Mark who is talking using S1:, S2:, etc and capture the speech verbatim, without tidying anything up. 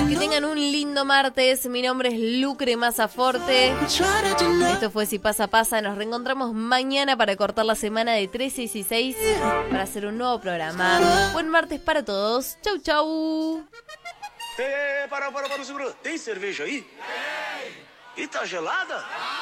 S1: Que tengan un lindo martes. Mi nombre es Lucre Mazzaforte. Esto fue Si Pasa Pasa. Nos reencontramos mañana para cortar la semana de tres, seis y seis para hacer un nuevo programa. Buen martes para todos. Chau, chau.
S2: É, para, para, para, segura. Tem cerveja aí? Tem. E tá gelada?